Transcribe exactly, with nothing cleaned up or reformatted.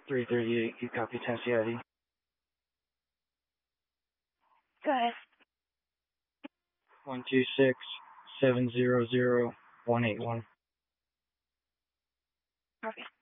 three thirty-eight, you copy Tennessee I D. Go ahead. one two six, seven zero zero, one eight one. Copy.